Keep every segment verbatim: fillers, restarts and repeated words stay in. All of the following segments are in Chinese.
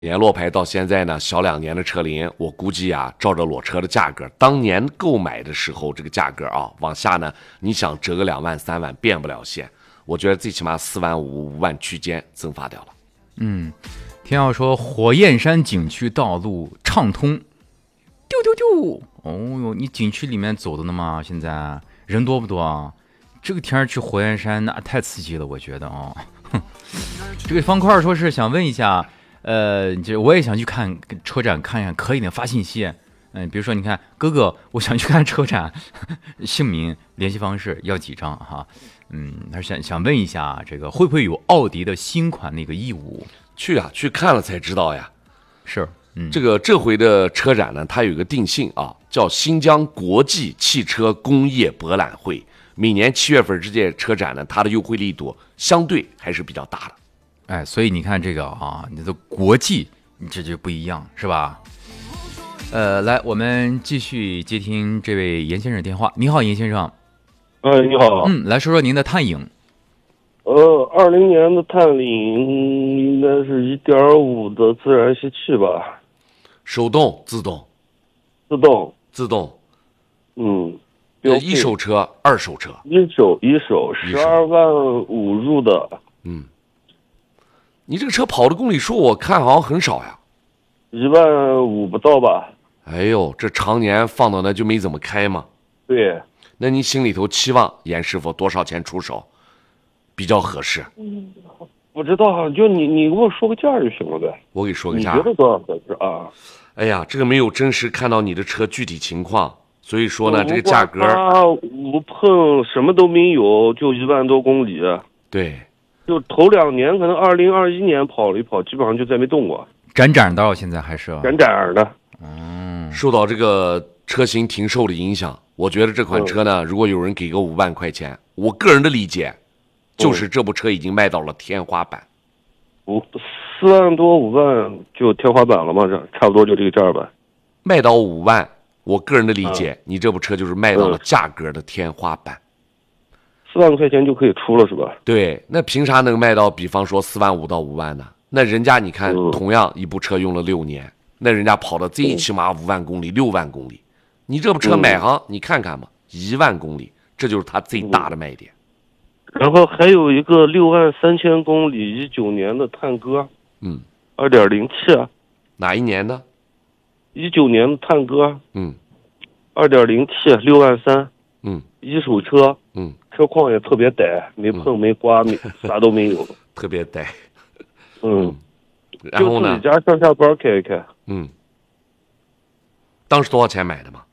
年落牌到现在呢，小两年的车龄，我估计啊，照着裸车的价格，当年购买的时候这个价格啊，往下呢，你想折个两万三万变不了线。我觉得最起码四万五五万区间增发掉了。 嗯，天耀说火焰山景区道路畅通，丢丢丢。哦哟，你景区里面走的呢吗？现在人多不多啊？这个天去火焰山那太刺激了，我觉得啊、哦。这个方块说是想问一下。呃，就我也想去看车展看一看，可以的发信息。嗯、呃，比如说你看哥哥，我想去看车展，姓名、联系方式要几张哈？嗯，他想想问一下，这个会不会有奥迪的新款那个 E 五？ 去啊，去看了才知道呀。 是，嗯， 这个这回的车展呢，它有一个定性啊，叫新疆国际汽车工业博览会。每年七月份这届车展呢，它的优惠力度相对还是比较大的。 哎，所以你看这个啊，你的国际，你这就不一样，是吧？呃，来，我们继续接听这位严先生的电话。你好，严先生。 哎，你好。 嗯，来说说您的探影。 呃，二零年的探影应该是一点五的自然吸气吧？ 手动、自动？ 自动。 自动。 嗯。 呃，一手车、二手车？ 一手，一手，十二万五入的。 嗯。你这个车跑的公里数我看好像很少呀， 一万五不到吧？ 哎呦，这常年放到那就没怎么开嘛。 对。 那你心里头期望严师傅多少钱出手比较合适？ 嗯，不知道，就你你给我说个价就行了呗。 我给你说个价。 你觉得多少合适啊？ 哎呀，这个没有真实看到你的车具体情况，所以说呢，这个价格无碰什么都没有，就一万多公里。 对。 就头两年，可能二零二一年跑了一跑，基本上就再没动过。 展展到现在还是展展的。 嗯，受到这个车型停售的影响，我觉得这款车呢，嗯、如果有人给个五万块钱，我个人的理解，就是这部车已经卖到了天花板。 五四万多五万就天花板了吗？这差不多就这个价吧。 卖到五万，我个人的理解，嗯、你这部车就是卖到了价格的天花板。 四万块钱就可以出了是吧？ 对，那凭啥能卖到比方说四万五到五万呢？那人家你看，嗯、同样一部车用了六年，那人家跑的最起码五万公里、六、嗯、万公里，你这部车买行、嗯、你看看嘛，一万公里，这就是它最大的卖点。 嗯、然后还有一个六万三千公里，一九年的探戈， 嗯， 二点零 T 啊， 哪一年的？ 一九年的探戈， 嗯， 二点零 T 六万三， 嗯， 一手车， 嗯。 车况也特别呆，没碰没刮，没啥都没有， 特别呆。 嗯， 然后呢？ 就自己家上下班开一开。 嗯。当时多少钱买的嘛？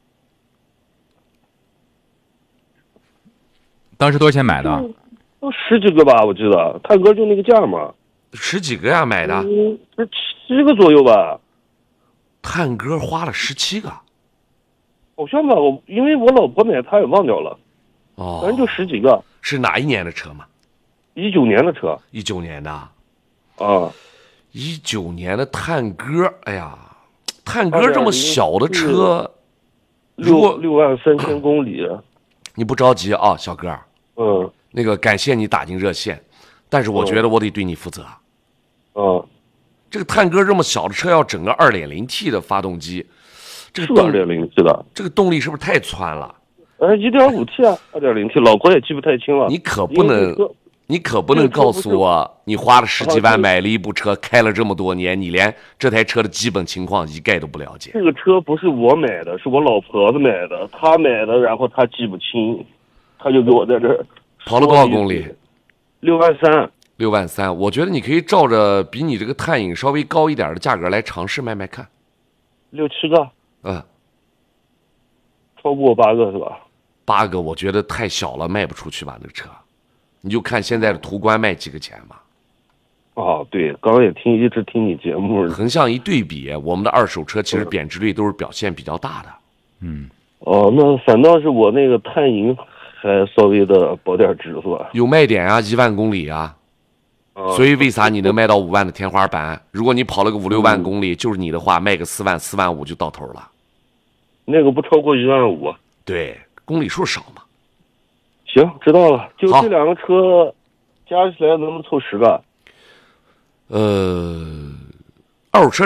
当时多少钱买的？ 都十几个吧，我记得。探戈就那个价嘛。 十几个呀，买的。 嗯，十七个左右吧。 探戈花了十七个。 好像吧，我因为我老婆买，她也忘掉了。 哦， 反正就十几个。 是哪一年的车嘛？ 一九年的车。 一九年的。 啊。 一九年的探戈，哎呀，探戈这么小的车， 六六万三千公里。 你不着急啊，小哥。 嗯。 那个感谢你打进热线，但是我觉得我得对你负责。 嗯。 这个探戈这么小的车要整个 二点零 T 的发动机，这个二点零 T 的， 这个动力是不是太窜了？ 呃，一点五 T 啊，二点零 T， 老婆也记不太清了。 你可不能，你可不能告诉我，你花了十几万买了一部车，开了这么多年，你连这台车的基本情况一概都不了解。 这个车不是我买的，是我老婆子买的，她买的，然后她记不清，她就给我在这儿。 跑了多少公里？ 六万三。 六万三，我觉得你可以照着比你这个探影稍微高一点的价格来尝试卖卖看。 六七个。 嗯。 超过八个是吧？ 八个我觉得太小了，卖不出去吧那个车，你就看现在的途观卖几个钱吧。 哦，对，刚刚也听一直听你节目， 横向一对比，我们的二手车其实贬值率都是表现比较大的。 嗯。 哦，那反倒是我那个探影还稍微的保点值是吧？ 有卖点啊，一万公里啊。 哦、 所以为啥你能卖到五万的天花板？如果你跑了个五六万公里，嗯、就是你的话，卖个四万、四万五就到头了。 那个不超过一万五。 对，公里数少嘛。 行，知道了。就这两个车加起来能不能凑十个？ 呃， 二手车